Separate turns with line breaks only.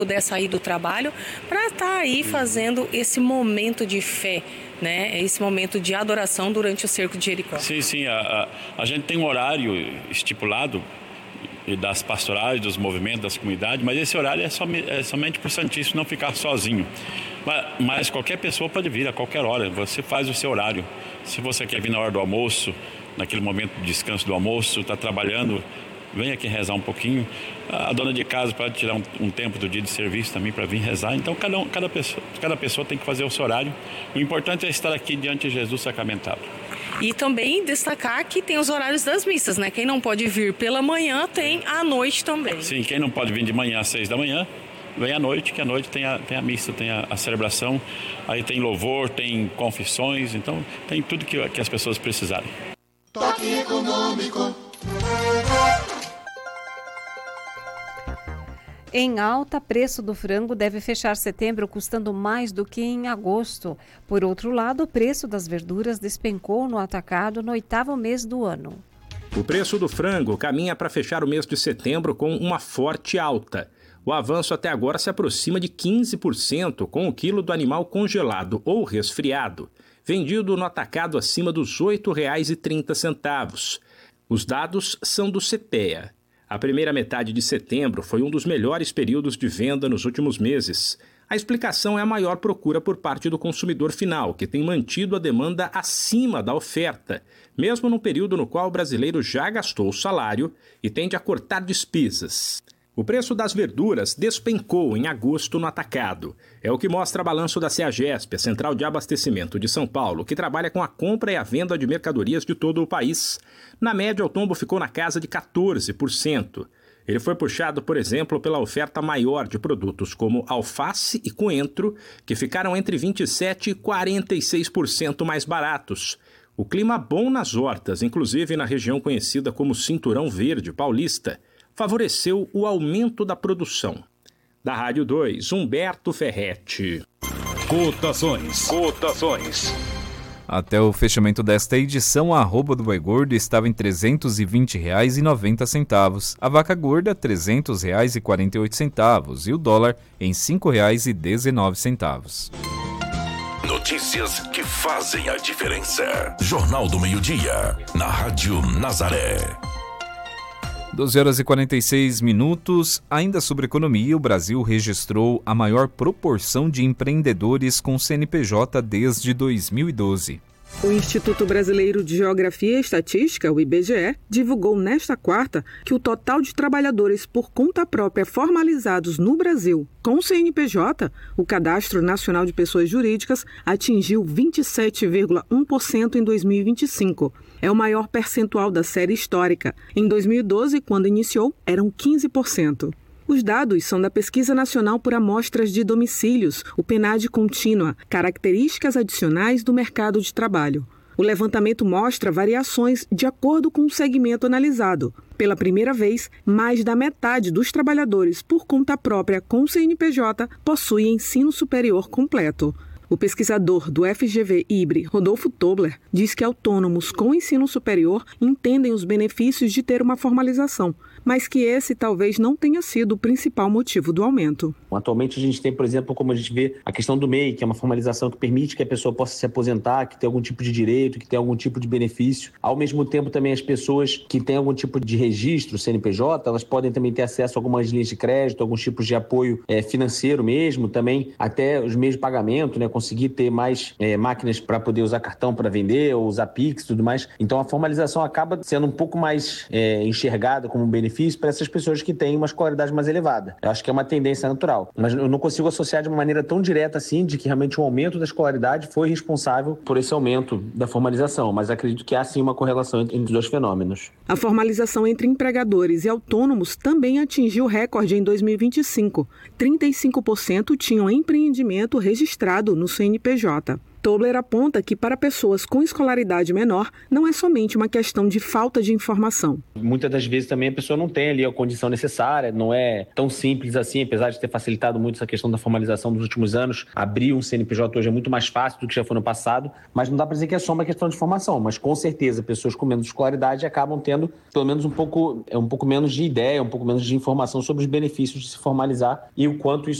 puder sair do trabalho para estar aí fazendo esse momento de fé, né? Esse momento de adoração durante o cerco de Jericó.
Sim, a gente tem um horário estipulado das pastorais, dos movimentos, das comunidades, mas esse horário é somente para o Santíssimo não ficar sozinho. Mas qualquer pessoa pode vir a qualquer hora, você faz o seu horário. Se você quer vir na hora do almoço, naquele momento de descanso do almoço, está trabalhando, vem aqui rezar um pouquinho. A dona de casa pode tirar um tempo do dia de serviço também para vir rezar. Então cada pessoa tem que fazer o seu horário. O importante é estar aqui diante de Jesus sacramentado.
E também destacar que tem os horários das missas, né? Quem não pode vir pela manhã, tem à noite também.
Sim, quem não pode vir de manhã às 6 da manhã, vem à noite, que à noite tem a missa, tem a celebração. Aí tem louvor, tem confissões, então tem tudo que as pessoas precisarem.
Toque econômico.
Em alta, preço do frango deve fechar setembro custando mais do que em agosto. Por outro lado, o preço das verduras despencou no atacado no 8º mês do ano.
O preço do frango caminha para fechar o mês de setembro com uma forte alta. O avanço até agora se aproxima de 15%, com o quilo do animal congelado ou resfriado, vendido no atacado acima dos R$ 8,30. Os dados são do CPEA. A primeira metade de setembro foi um dos melhores períodos de venda nos últimos meses. A explicação é a maior procura por parte do consumidor final, que tem mantido a demanda acima da oferta, mesmo num período no qual o brasileiro já gastou o salário e tende a cortar despesas. O preço das verduras despencou em agosto no atacado. É o que mostra o balanço da CEAGESP, a Central de Abastecimento de São Paulo, que trabalha com a compra e a venda de mercadorias de todo o país. Na média, o tombo ficou na casa de 14%. Ele foi puxado, por exemplo, pela oferta maior de produtos como alface e coentro, que ficaram entre 27% e 46% mais baratos. O clima bom nas hortas, inclusive na região conhecida como Cinturão Verde Paulista, favoreceu o aumento da produção. Da Rádio 2, Humberto Ferretti.
Cotações.
Até o fechamento desta edição, a arroba do boi gordo estava em R$ 320,90, a vaca gorda R$ 300,48 e o dólar em R$ 5,19.
Notícias que fazem a diferença. Jornal do Meio-Dia, na Rádio Nazaré.
12h46. Ainda sobre economia, o Brasil registrou a maior proporção de empreendedores com CNPJ desde 2012.
O Instituto Brasileiro de Geografia e Estatística, o IBGE, divulgou nesta quarta que o total de trabalhadores por conta própria formalizados no Brasil com CNPJ, o Cadastro Nacional de Pessoas Jurídicas, atingiu 27,1% em 2025. É o maior percentual da série histórica. Em 2012, quando iniciou, eram 15%. Os dados são da Pesquisa Nacional por Amostras de Domicílios, o PNAD Contínua, características adicionais do mercado de trabalho. O levantamento mostra variações de acordo com o segmento analisado. Pela primeira vez, mais da metade dos trabalhadores por conta própria com CNPJ possui ensino superior completo. O pesquisador do FGV-IBRE, Rodolfo Tobler, diz que autônomos com ensino superior entendem os benefícios de ter uma formalização, mas que esse talvez não tenha sido o principal motivo do aumento.
Atualmente a gente tem, por exemplo, como a gente vê, a questão do MEI, que é uma formalização que permite que a pessoa possa se aposentar, que tem algum tipo de direito, que tem algum tipo de benefício. Ao mesmo tempo, também as pessoas que têm algum tipo de registro, CNPJ, elas podem também ter acesso a algumas linhas de crédito, alguns tipos de apoio financeiro mesmo, também até os meios de pagamento, né, conseguir ter mais máquinas para poder usar cartão para vender, ou usar Pix e tudo mais. Então a formalização acaba sendo um pouco mais enxergada como um benefício para essas pessoas que têm uma escolaridade mais elevada. Eu acho que é uma tendência natural, mas eu não consigo associar de uma maneira tão direta assim de que realmente o aumento da escolaridade foi responsável por esse aumento da formalização, mas acredito que há sim uma correlação entre os dois fenômenos.
A formalização entre empregadores e autônomos também atingiu recorde em 2025. 35% tinham empreendimento registrado no CNPJ. Tobler aponta que para pessoas com escolaridade menor, não é somente uma questão de falta de informação.
Muitas das vezes também a pessoa não tem ali a condição necessária, não é tão simples assim, apesar de ter facilitado muito essa questão da formalização dos últimos anos. Abrir um CNPJ hoje é muito mais fácil do que já foi no passado, mas não dá para dizer que é só uma questão de formação, mas com certeza pessoas com menos escolaridade acabam tendo pelo menos um pouco menos de ideia, um pouco menos de informação sobre os benefícios de se formalizar e o quanto isso